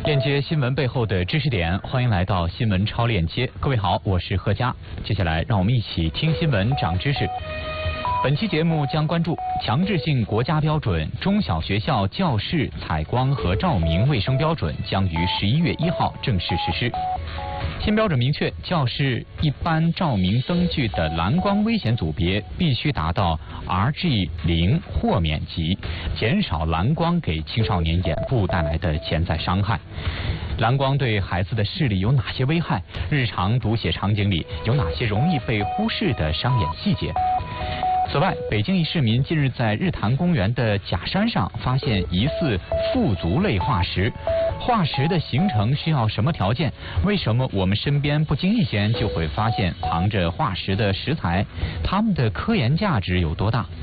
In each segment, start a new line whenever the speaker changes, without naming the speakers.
链接新闻背后的知识点，欢迎来到新闻超链接。各位好，我是贺佳。接下来让我们一起听新闻长知识。本期节目将关注强制性国家标准中小学校教室采光和照明卫生标准将于11月1号正式实施。新标准明确，教室一般照明灯具的蓝光危险组别必须达到 RG0豁免级，减少蓝光给青少年眼部带来的潜在伤害。蓝光对孩子的视力有哪些危害？日常读写场景里有哪些容易被忽视的伤眼细节？此外，北京一市民近日在日坛公园的假山上发现疑似富足类化石。化石的形成需要什么条件？为什么我们身边不经意间就会发现藏着化石的石材？它们的科研价值有多大？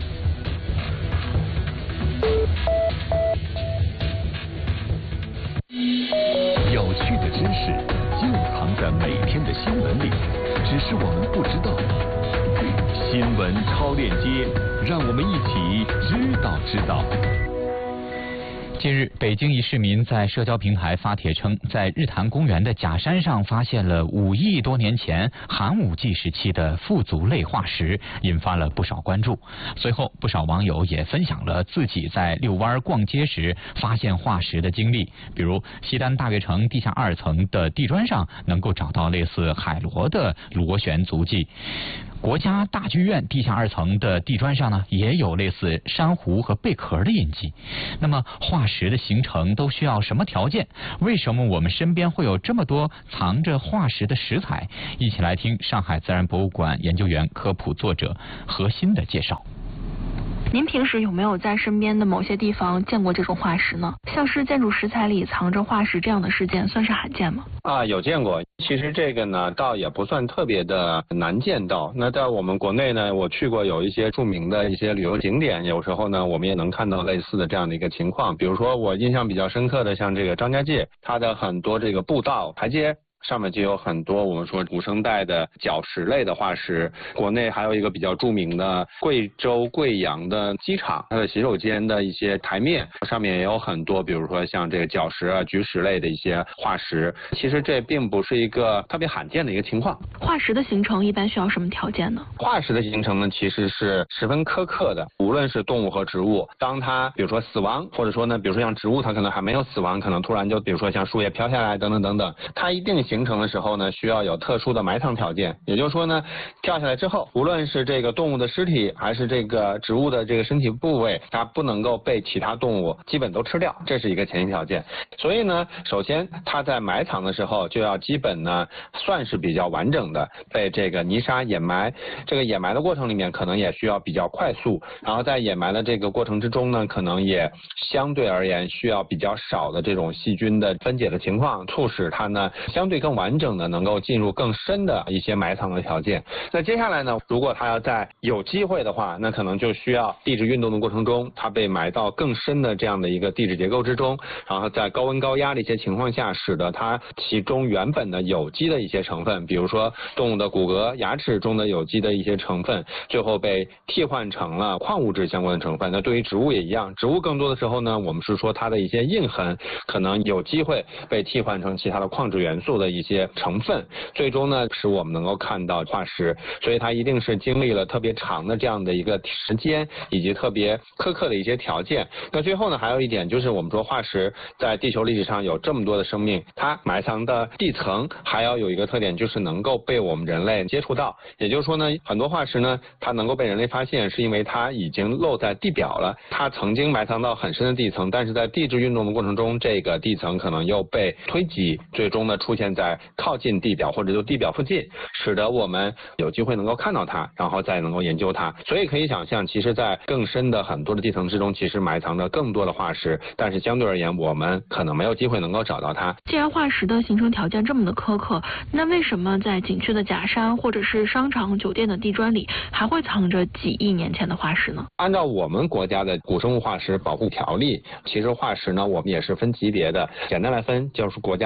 有趣的知识就藏在每天的新闻里，只是我们不知道。新闻超链接，让我们一起知道。
近日，北京一市民在社交平台发帖称，在日坛公园的假山上发现了5亿多年前寒武纪时期的富足类化石，引发了不少关注。随后，不少网友也分享了自己在遛弯逛街时发现化石的经历，比如西单大悦城地下2层的地砖上能够找到类似海螺的螺旋足迹。国家大剧院地下2层的地砖上呢，也有类似珊瑚和贝壳的印记。那么化石的形成都需要什么条件？为什么我们身边会有这么多藏着化石的石材？一起来听上海自然博物馆研究员、科普作者何鑫的介绍。
您平时有没有在身边的某些地方见过这种化石呢？像是建筑石材里藏着化石这样的事件算是罕见吗？
有见过。其实这个呢倒也不算特别的难见到。那在我们国内呢，我去过有一些著名的一些旅游景点，有时候呢我们也能看到类似的这样的一个情况。比如说我印象比较深刻的，像这个张家界，它的很多这个步道台阶上面就有很多我们说古生代的角石类的化石。国内还有一个比较著名的贵州贵阳的机场，它的洗手间的一些台面上面也有很多，比如说像这个角石啊、菊石类的一些化石。其实这并不是一个特别罕见的一个情况。
化石的形成一般需要什么条件呢？
化石的形成呢，其实是十分苛刻的。无论是动物和植物，当它比如说死亡，或者说呢，比如说像植物它可能还没有死亡，可能突然就比如说像树叶飘下来等等等等，它一定形成的时候呢，需要有特殊的埋藏条件。也就是说呢，掉下来之后，无论是这个动物的尸体还是这个植物的这个身体部位，它不能够被其他动物基本都吃掉，这是一个前提条件。所以呢，首先它在埋藏的时候就要基本呢算是比较完整的被这个泥沙掩埋。这个掩埋的过程里面可能也需要比较快速，然后在掩埋的这个过程之中呢，可能也相对而言需要比较少的这种细菌的分解的情况，促使它呢相对更完整的能够进入更深的一些埋藏的条件。那接下来呢，如果它要在有机会的话，那可能就需要地质运动的过程中，它被埋到更深的这样的一个地质结构之中，然后在高温高压的一些情况下，使得它其中原本的有机的一些成分，比如说动物的骨骼、牙齿中的有机的一些成分，最后被替换成了矿物质相关的成分。那对于植物也一样，植物更多的时候呢，我们是说它的一些印痕可能有机会被替换成其他的矿质元素的一些成分，最终呢使我们能够看到化石。所以它一定是经历了特别长的这样的一个时间，以及特别苛刻的一些条件。那最后呢，还有一点就是我们说化石在地球历史上有这么多的生命，它埋藏的地层还要有一个特点，就是能够被我们人类接触到。也就是说呢，很多化石呢它能够被人类发现，是因为它已经露在地表了，它曾经埋藏到很深的地层，但是在地质运动的过程中，这个地层可能又被推挤，最终呢出现在靠近地表或者就地表附近，使得我们有机会能够看到它，然后再能够研究它。所以可以想象，其实在更深的很多的地层之中，其实埋藏着更多的化石，但是相对而言我们可能没有机会能够找到它。
既然化石的形成条件这么的苛刻，那为什么在景区的假山或者是商场、酒店的地砖里还会藏着几亿年前的化石呢？
按照我们国家的古生物化石保护条例，其实化石呢我们也是分级别的。简单来分，就是国家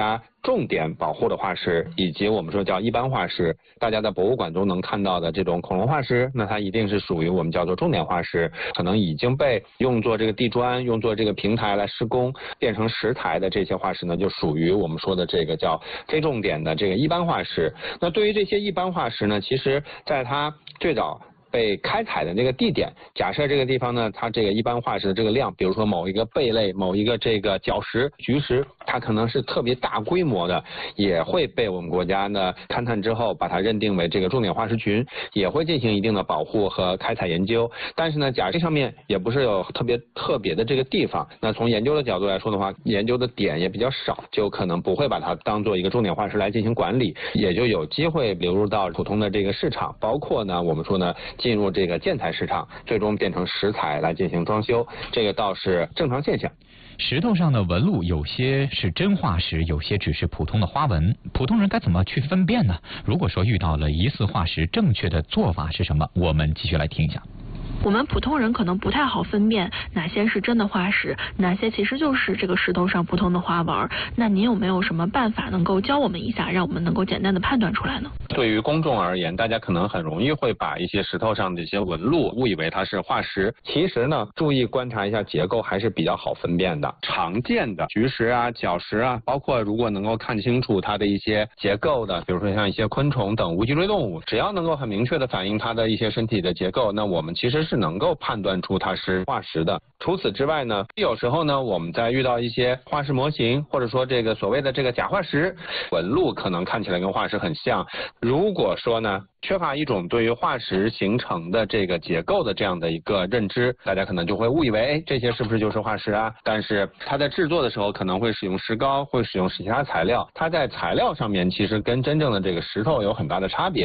重点保护的化石，以及我们说叫一般化石，大家在博物馆中能看到的这种恐龙化石，那它一定是属于我们叫做重点化石，可能已经被用作这个地砖、用作这个平台来施工变成石台的这些化石呢，就属于我们说的这个叫非重点的这个一般化石。那对于这些一般化石呢，其实在它最早被开采的这个地点，假设这个地方呢，它这个一般化石的这个量，比如说某一个贝类、某一个这个角石、菊石，它可能是特别大规模的，也会被我们国家呢勘探之后把它认定为这个重点化石群，也会进行一定的保护和开采研究。但是呢，假设上面也不是有特别的这个地方，那从研究的角度来说的话，研究的点也比较少，就可能不会把它当做一个重点化石来进行管理，也就有机会流入到普通的这个市场，包括呢我们说呢进入这个建材市场，最终变成石材来进行装修，这个倒是正常现象。
石头上的纹路有些是真化石，有些只是普通的花纹，普通人该怎么去分辨呢？如果说遇到了疑似化石，正确的做法是什么？我们继续来听一下。
我们普通人可能不太好分辨哪些是真的化石，哪些其实就是这个石头上普通的花纹。那您有没有什么办法能够教我们一下，让我们能够简单的判断出来呢？
对于公众而言，大家可能很容易会把一些石头上的一些纹路误以为它是化石，其实呢，注意观察一下结构还是比较好分辨的。常见的菊石啊、角石啊，包括如果能够看清楚它的一些结构的，比如说像一些昆虫等无脊椎动物，只要能够很明确的反映它的一些身体的结构，那我们其实是能够判断出它是化石的。除此之外呢，有时候呢，我们在遇到一些化石模型，或者说这个所谓的这个假化石，纹路可能看起来跟化石很像，如果说呢缺乏一种对于化石形成的这个结构的这样的一个认知，大家可能就会误以为这些是不是就是化石啊？但是它在制作的时候可能会使用石膏，会使用其他材料，它在材料上面其实跟真正的这个石头有很大的差别。